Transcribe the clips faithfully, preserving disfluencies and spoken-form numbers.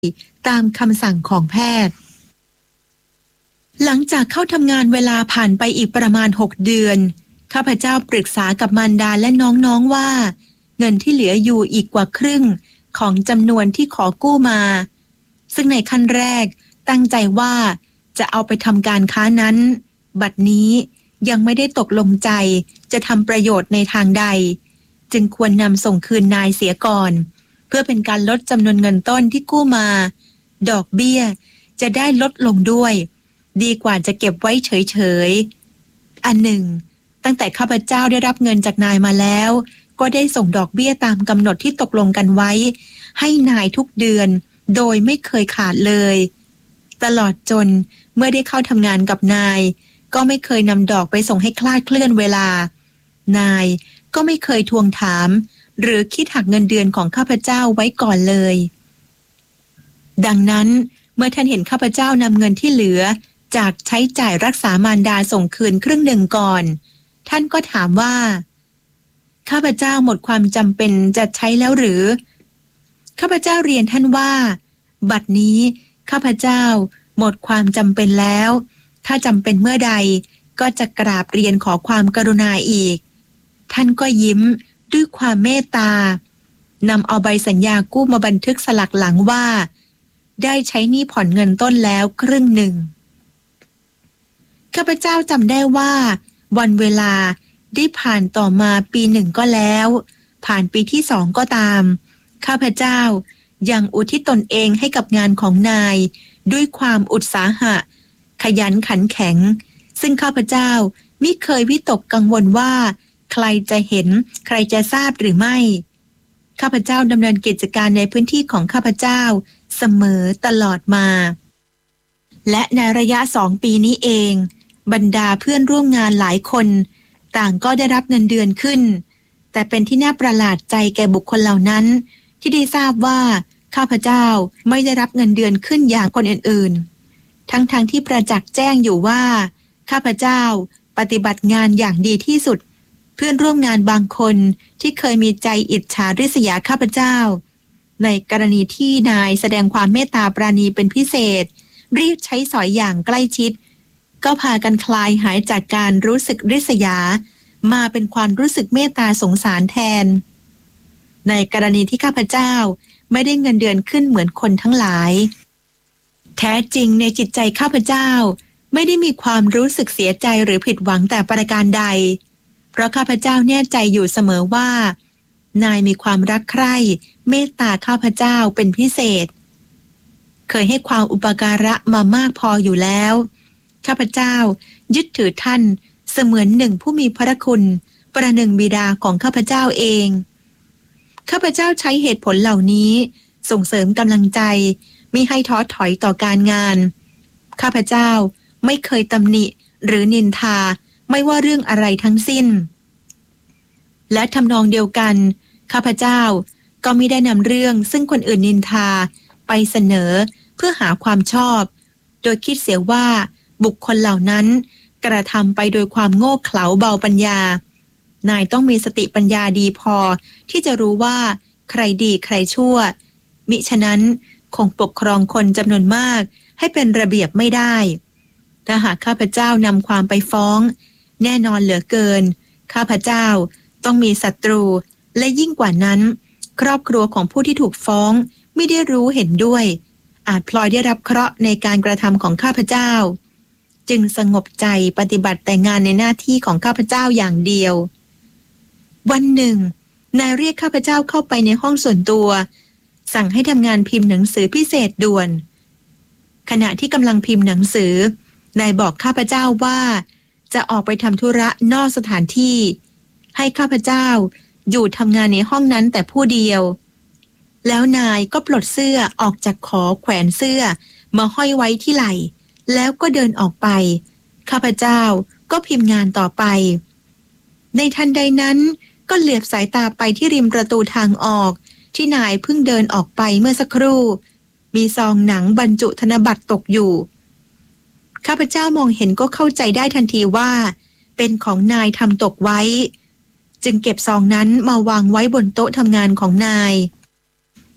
ตามคำสั่งของแพทย์หลังจากเข้าทำงานเวลาผ่านไปอีกประมาณหกเดือนข้าพเจ้าปรึกษากับมารดาและน้องๆว่าเงินที่เหลืออยู่อีกกว่าครึ่งของจำนวนที่ขอกู้มาซึ่งในขั้นแรกตั้งใจว่าจะเอาไปทำการค้านั้นบัดนี้ยังไม่ได้ตกลงใจจะทำประโยชน์ในทางใดจึงควรนำส่งคืนนายเสียก่อนเพื่อเป็นการลดจำนวนเงินต้นที่กู้มาดอกเบี้ยจะได้ลดลงด้วยดีกว่าจะเก็บไว้เฉยๆอันหนึ่งตั้งแต่ข้าพเจ้าได้รับเงินจากนายมาแล้วก็ได้ส่งดอกเบี้ยตามกำหนดที่ตกลงกันไว้ให้นายทุกเดือนโดยไม่เคยขาดเลยตลอดจนเมื่อได้เข้าทำงานกับนายก็ไม่เคยนำดอกไปส่งให้คลาดเคลื่อนเวลานายก็ไม่เคยทวงถามหรือคิดหักเงินเดือนของข้าพเจ้าไว้ก่อนเลยดังนั้นเมื่อท่านเห็นข้าพเจ้านำเงินที่เหลือจากใช้จ่ายรักษามารดาส่งคืนครึ่งหนึ่งก่อนท่านก็ถามว่าข้าพเจ้าหมดความจำเป็นจะใช้แล้วหรือข้าพเจ้าเรียนท่านว่าบัดนี้ข้าพเจ้าหมดความจำเป็นแล้วถ้าจำเป็นเมื่อใดก็จะกราบเรียนขอความกรุณาอีกท่านก็ยิ้มด้วยความเมตตานำเอาใบสัญญากู้มาบันทึกสลักหลังว่าได้ใช้หนี้ผ่อนเงินต้นแล้วครึ่งหนึ่งข้าพเจ้าจำได้ว่าวันเวลาได้ผ่านต่อมาปีหนึ่งก็แล้วผ่านปีที่สองก็ตามข้าพเจ้ายังอุทิศตนเองให้กับงานของนายด้วยความอุตสาหะขยันขันแข็งซึ่งข้าพเจ้ามิเคยวิตกกังวลว่าใครจะเห็นใครจะทราบหรือไม่ข้าพเจ้าดำเนินกิจการในพื้นที่ของข้าพเจ้าเสมอตลอดมาและในระยะสองปีนี้เองบรรดาเพื่อนร่วมงานหลายคนต่างก็ได้รับเงินเดือนขึ้นแต่เป็นที่น่าประหลาดใจแก่บุคคลเหล่านั้นที่ได้ทราบว่าข้าพเจ้าไม่ได้รับเงินเดือนขึ้นอย่างคนอื่นๆทั้งๆ ท, ที่ประจักษ์แจ้งอยู่ว่าข้าพเจ้าปฏิบัติงานอย่างดีที่สุดเพื่อนร่วมงานบางคนที่เคยมีใจอิจฉาริษยาข้าพเจ้าในกรณีที่นายแสดงความเมตตาปราณีเป็นพิเศษรีบใช้สอยอย่างใกล้ชิดก็พากันคลายหายจากการรู้สึกริษยามาเป็นความรู้สึกเมตตาสงสารแทนในกรณีที่ข้าพเจ้าไม่ได้เงินเดือนขึ้นเหมือนคนทั้งหลายแท้จริงในจิตใจข้าพเจ้าไม่ได้มีความรู้สึกเสียใจหรือผิดหวังแต่ประการใดเพราะข้าพเจ้าแน่ใจอยู่เสมอว่านายมีความรักใคร่เมตตาข้าพเจ้าเป็นพิเศษเคยให้ความอุปการะมามากพออยู่แล้วข้าพเจ้ายึดถือท่านเสมือนหนึ่งผู้มีพระคุณประหนึ่งบิดาของข้าพเจ้าเองข้าพเจ้าใช้เหตุผลเหล่านี้ส่งเสริมกำลังใจมิให้ท้อถอยต่อการงานข้าพเจ้าไม่เคยตำหนิหรือนินทาไม่ว่าเรื่องอะไรทั้งสิ้นและทำนองเดียวกันข้าพเจ้าก็มิได้นำเรื่องซึ่งคนอื่นนินทาไปเสนอเพื่อหาความชอบโดยคิดเสียว่าบุคคลเหล่านั้นกระทำไปโดยความโง่เขลาเบาปัญญานายต้องมีสติปัญญาดีพอที่จะรู้ว่าใครดีใครชั่วมิฉะนั้นคงปกครองคนจำนวนมากให้เป็นระเบียบไม่ได้ถ้าหากข้าพเจ้านำความไปฟ้องแน่นอนเหลือเกินข้าพเจ้าต้องมีศัตรูและยิ่งกว่านั้นครอบครัวของผู้ที่ถูกฟ้องไม่ได้รู้เห็นด้วยอาจพลอยได้รับเคราะห์ในการกระทำของข้าพเจ้าจึงสงบใจปฏิบัติแต่งานในหน้าที่ของข้าพเจ้าอย่างเดียววันหนึ่งนายเรียกข้าพเจ้าเข้าไปในห้องส่วนตัวสั่งให้ทำงานพิมพ์หนังสือพิเศษด่วนขณะที่กำลังพิมพ์หนังสือนายบอกข้าพเจ้าว่าจะออกไปทำธุระนอกสถานที่ให้ข้าพเจ้าอยู่ทำงานในห้องนั้นแต่ผู้เดียวแล้วนายก็ปลดเสื้อออกจากขอแขวนเสื้อมาห้อยไว้ที่ไหล่แล้วก็เดินออกไปข้าพเจ้าก็พิมพ์งานต่อไปในทันใดนั้นก็เหลือบสายตาไปที่ริมประตูทางออกที่นายเพิ่งเดินออกไปเมื่อสักครู่มีซองหนังบรรจุธนบัตรตกอยู่ข้าพเจ้ามองเห็นก็เข้าใจได้ทันทีว่าเป็นของนายทำตกไว้จึงเก็บซองนั้นมาวางไว้บนโต๊ะทำงานของนาย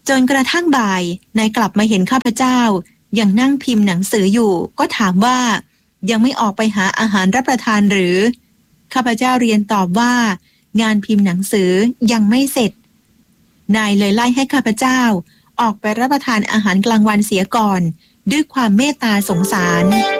จนกระทั่งบ่ายนายกลับมาเห็นข้าพเจ้ายังนั่งพิมพ์หนังสืออยู่ก็ถามว่ายังไม่ออกไปหาอาหารรับประทานหรือข้าพเจ้าเรียนตอบว่างานพิมพ์หนังสือยังไม่เสร็จนายเลยไล่ให้ข้าพเจ้าออกไปรับประทานอาหารกลางวันเสียก่อนด้วยความเมตตาสงสาร